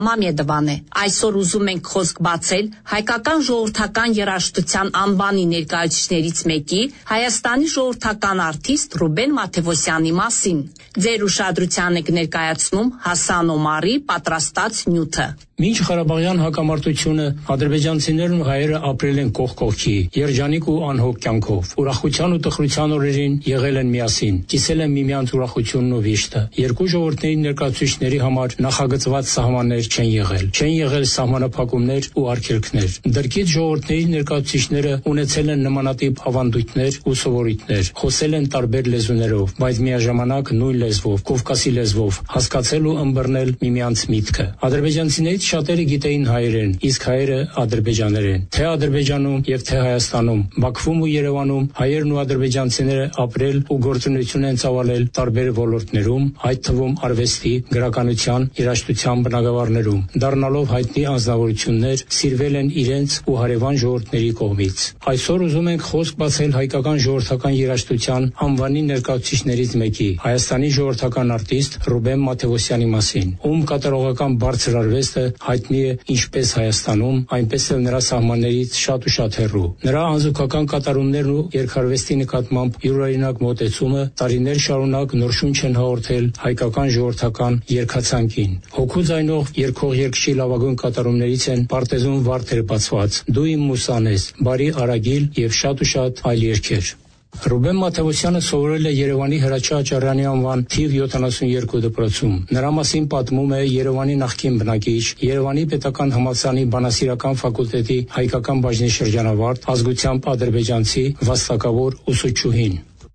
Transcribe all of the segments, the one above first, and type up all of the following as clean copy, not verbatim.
Մամեդովան է։ Այսօր ուզում ենք խոսք բացել հայկական ժողովրդական երաժշտության անվանի ներկայացուցիչներից մեկի, Հայաստանի ժողովրդական արտիստ Ռուբեն Մաթևոսյանի մասին։ Ձեր ուշադրությանը կներկայացնում Հասան Օմարի պատրաստած նյութը։ Մինչ Ղարաբաղյան հակամարտությունը ադրբեջանցիներն ու հայերը ապրել են կողք կողքի, երջանիկ ու անհոգ կյանքով։ Ուրախության ու տխրության օրերին եղել են միասին, կիսել են միմյանց ուրախությունն ու վիշտը։ Երկու ժողովուրդների ներկայացուցիչների համար նախագծված սահմաններ չեն եղել սահմանափակումներ ու արգելքներ։ Դրկից ժողովուրդների ներկայացուցիչները ունեցել են նմանատիպ ավանդույթներ ու սովորույթներ, խոսել են տարբեր լեզուներով, բայց միաժամանակ նույն լեզվով, կովկասի լեզվով, հասկացել ու ըմբռնել միմյանց միտքը։ Ադրբեջանցիներից շատերը գիտեին հայերեն, իսկ հայերը ադրբեջաներեն։ Թե Ադրբեջանում եւ թե Հայաստանում, Բաքվում ու Երևանում հայերն ու ադրբեջանցիները ապրել ու գործունեություն են ծավալել տարբեր ոլորտներում, այդ թվում արվեստի, գրականության, երաժշտության բնագավառներում, դառնալով հայտնի անձնավորություններ, սիրվել են իրենց ու հարևան ժողովուրդների կողմից։ Այսօր ուզում ենք խոսք բացել հայկական ժողովրդական երաժշտության անվանի ներկայացուցիչներից մեկի, Հայաստանի ժողովրդական արտիստ Ռուբեն Մաթևոսյանի մասին, ում կատարողական բարձր արվեստը հայտնի է ինչպես Հայաստանում, այնպես էլ նրա սահմաններից շատ ու շատ հեռու։ Նրա անզուգական կատարումներն ու երգարվեստի նկատմամբ յուրօրինակ մոտեցումը տարիներ շարունակ նոր շունչ են հաղորդել հայկական ժողովրդական երգացանկին։ Հոգու ձայնով երգող երգչի լավագույն կատարումներից են Պարտեզում վարդեր բացված, Դու իմ մուսան ես, Բարի Արագիլ եւ շատ ու շատ այլ երգեր։ Ռուբեն Մաթևոսյանը սովորել է Երևանի Հրաչյա Աճարյանի անվան թիվ 72 դպրոցում։ Նրա մասին պատմում է Երևանի նախկին բնակիչ, Երևանի պետական համալսարանի բանասիրական ֆակուլտետի հայկական բաժնի շրջանավարտ, ազգությամբ ադրբեջանցի վաստակավոր ուսուցչուհին։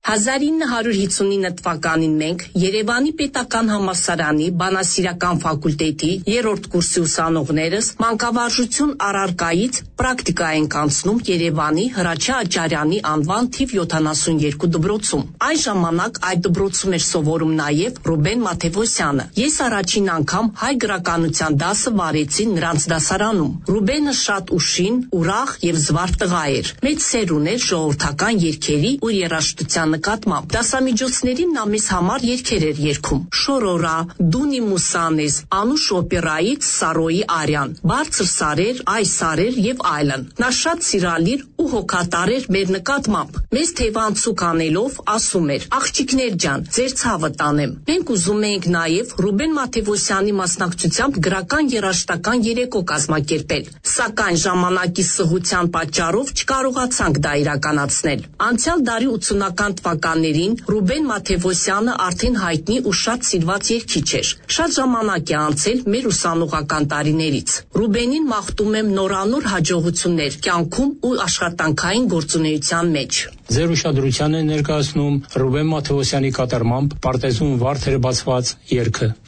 1959 թվականին մենք Երևանի պետական համալսարանի բանասիրական ֆակուլտետի 3-րդ կուրսի ուսանողներս մանկավարժություն առարկայից պրակտիկա ենք անցնում Երևանի Հրաչյա Աճարյանի անվան թիվ 72 դպրոցում։ Այն ժամանակ այդ դպրոցում էր սովորում նաև Ռուբեն Մաթևոսյանը։ Ես առաջին անգամ հայ գրականության դասը վարեցի նրանց դասարանում։ Ռուբենը շատ ուշին, ուրախ եւ զվարթ տղա էր։ Մեծ սեր ուներ ժողովրդական երգերի ու երաժշտության նկատմամբ։ Դասամիջոցներին նա մեզ համար երգեր էր երգում։ Շորորա, Դունի Մուսանես, Անուշ օպերայից Սարոյի Արյան, Բարձր սարեր, Այ սարեր եւ այլն։ Նա շատ սիրալիր ու հոգատար էր մեր նկատմամբ։ Մեզ թևանցուկ անելով ասում էր. «Աղջիկներ ջան, ձեր ցավը տանեմ»։ Մենք ուզում էինք նաեւ Ռուբեն Մաթևոսյանի մասնակցությամբ գրական երաժշտական երեկո կազմակերպել, սակայն ժամանակի սղության պատճառով չկարողացանք դա իրականացնել։ Անցյալ դարի 80-ական թվականներին Ռուբեն Մաթևոսյանը արդեն հայտնի ու շատ սիրված երգիչ էր։ Շատ ժամանակ է անցել մեր ուսանողական տարիներից։ Ռուբենին մաղթում եմ նորանոր հաջողություններ կյանքում ու աշխատանքային գործունեության մեջ։ Ձեր ուշադրության է ներկայացնում Ռուբեն Մաթևոսյանի կատարմամբ Պարտեզում վարդեր բացված երգը։